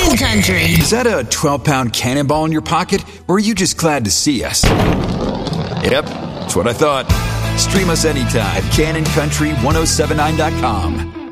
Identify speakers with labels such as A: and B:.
A: Cannon Country.
B: Is that a 12-pound cannonball in your pocket, or are you just glad to see us? Yep, that's what I thought. Stream us anytime at CannonCountry1079.com.